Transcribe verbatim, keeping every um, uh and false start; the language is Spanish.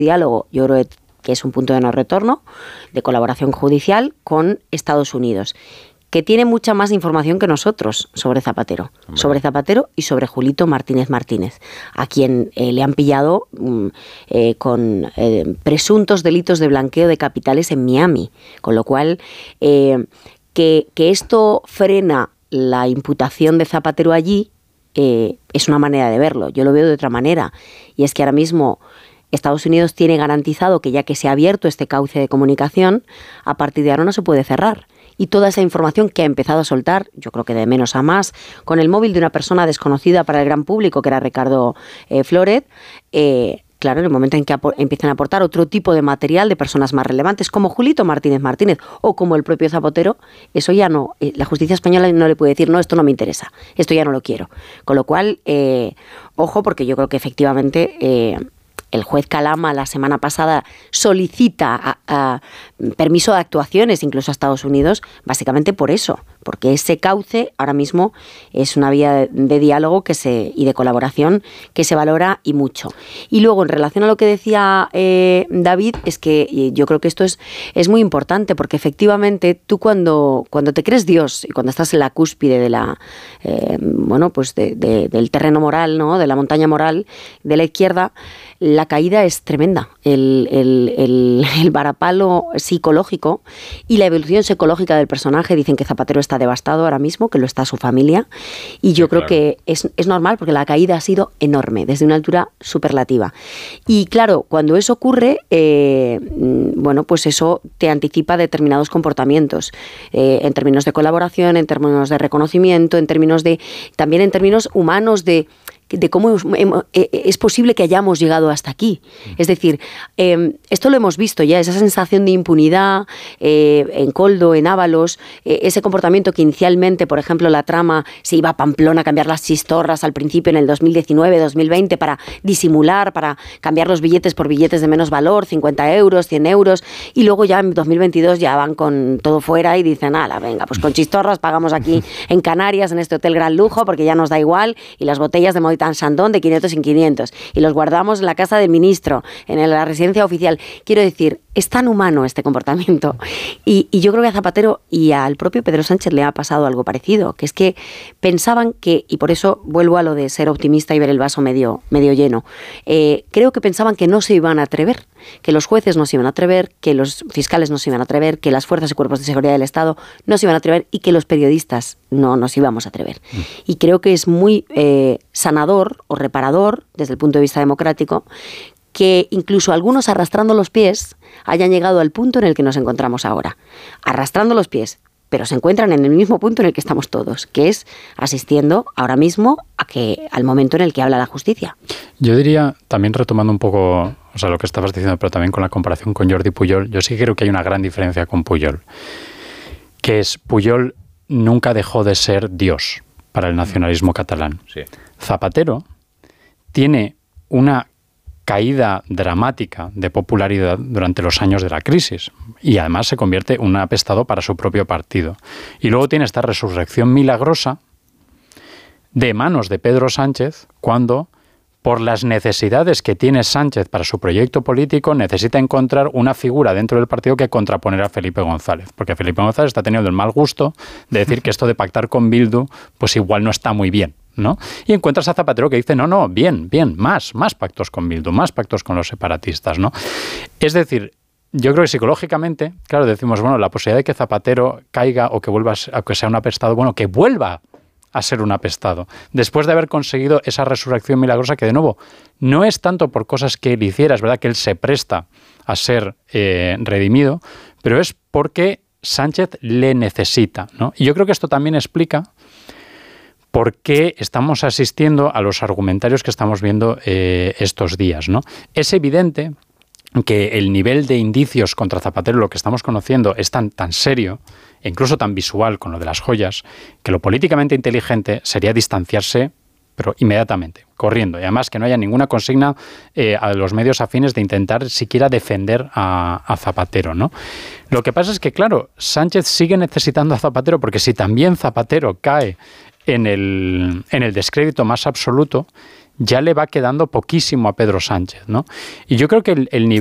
diálogo, yo creo que es un punto de no retorno, de colaboración judicial con Estados Unidos, que tiene mucha más información que nosotros sobre Zapatero, Hombre. sobre Zapatero y sobre Julito Martínez Martínez, a quien eh, le han pillado mm, eh, con eh, presuntos delitos de blanqueo de capitales en Miami, con lo cual eh, que, que esto frena la imputación de Zapatero allí eh, es una manera de verlo. Yo lo veo de otra manera, y es que ahora mismo Estados Unidos tiene garantizado que ya que se ha abierto este cauce de comunicación, a partir de ahora no se puede cerrar. Y toda esa información que ha empezado a soltar, yo creo que de menos a más, con el móvil de una persona desconocida para el gran público, que era Ricardo eh, Floret, eh, claro, en el momento en que ap- empiezan a aportar otro tipo de material de personas más relevantes, como Julito Martínez Martínez o como el propio Zapatero, eso ya no, eh, la justicia española no le puede decir, no, esto no me interesa, esto ya no lo quiero. Con lo cual, eh, ojo, porque yo creo que efectivamente Eh, el juez Calama la semana pasada solicita a, a, permiso de actuaciones incluso a Estados Unidos, básicamente por eso, porque ese cauce ahora mismo es una vía de, de diálogo que se, y de colaboración que se valora y mucho. Y luego, en relación a lo que decía eh, David, es que yo creo que esto es, es muy importante, porque efectivamente tú cuando, cuando te crees Dios y cuando estás en la cúspide de la, eh, bueno, pues de, de, del terreno moral, ¿no?, de la montaña moral de la izquierda, la caída es tremenda. El, el, el, el varapalo psicológico y la evolución psicológica del personaje, dicen que Zapatero está devastado ahora mismo, que lo está su familia, y yo sí, creo claro. que es, es normal, porque la caída ha sido enorme, desde una altura superlativa. Y claro, cuando eso ocurre, eh, bueno, pues eso te anticipa determinados comportamientos, eh, en términos de colaboración, en términos de reconocimiento, en términos de, también en términos humanos de de cómo es posible que hayamos llegado hasta aquí. Es decir, eh, esto lo hemos visto ya, esa sensación de impunidad eh, en Koldo, en Ábalos, eh, ese comportamiento que inicialmente, por ejemplo, la trama se iba a Pamplona a cambiar las chistorras al principio en el dos mil diecinueve, dos mil veinte para disimular, para cambiar los billetes por billetes de menos valor, cincuenta euros, cien euros, y luego ya en dos mil veintidós ya van con todo fuera y dicen, ala, venga, pues con chistorras pagamos aquí en Canarias, en este hotel gran lujo, porque ya nos da igual, y las botellas de Moët Chandon de quinientos en quinientos, y los guardamos en la casa del ministro, en la residencia oficial. Quiero decir, es tan humano este comportamiento, y, y yo creo que a Zapatero y al propio Pedro Sánchez le ha pasado algo parecido, que es que pensaban que, y por eso vuelvo a lo de ser optimista y ver el vaso medio, medio lleno, eh, creo que pensaban que no se iban a atrever, que los jueces no se iban a atrever, que los fiscales no se iban a atrever, que las fuerzas y cuerpos de seguridad del Estado no se iban a atrever, y que los periodistas no nos íbamos a atrever. Mm. Y creo que es muy eh, sanador o reparador, desde el punto de vista democrático, que incluso algunos arrastrando los pies hayan llegado al punto en el que nos encontramos ahora. Arrastrando los pies, pero se encuentran en el mismo punto en el que estamos todos, que es asistiendo ahora mismo a que, al momento en el que habla la justicia. Yo diría, también retomando un poco, o sea, lo que estabas diciendo, pero también con la comparación con Jordi Pujol, yo sí creo que hay una gran diferencia con Pujol, que es Pujol nunca dejó de ser Dios para el nacionalismo catalán. Sí. Zapatero tiene una caída dramática de popularidad durante los años de la crisis, y además se convierte en un apestado para su propio partido. Y luego tiene esta resurrección milagrosa de manos de Pedro Sánchez, cuando, por las necesidades que tiene Sánchez para su proyecto político, necesita encontrar una figura dentro del partido que contraponer a Felipe González. Porque Felipe González está teniendo el mal gusto de decir que esto de pactar con Bildu, pues igual no está muy bien, ¿no? Y encuentras a Zapatero que dice, no, no, bien, bien, más, más pactos con Bildu, más pactos con los separatistas, ¿no? Es decir, yo creo que psicológicamente, claro, decimos, bueno, la posibilidad de que Zapatero caiga o que vuelva a que sea un apestado, bueno, que vuelva a ser un apestado, después de haber conseguido esa resurrección milagrosa, que de nuevo, no es tanto por cosas que él hiciera, es verdad que él se presta a ser eh, redimido, pero es porque Sánchez le necesita, ¿no? Y yo creo que esto también explica por qué estamos asistiendo a los argumentarios que estamos viendo eh, estos días, ¿no? Es evidente que el nivel de indicios contra Zapatero, lo que estamos conociendo, es tan, tan serio, e incluso tan visual con lo de las joyas, que lo políticamente inteligente sería distanciarse, pero inmediatamente, corriendo. Y además que no haya ninguna consigna eh, a los medios afines de intentar siquiera defender a, a Zapatero, ¿no? Lo que pasa es que, claro, Sánchez sigue necesitando a Zapatero, porque si también Zapatero cae en el, en el descrédito más absoluto, ya le va quedando poquísimo a Pedro Sánchez, ¿no? Y yo creo que el, el nivel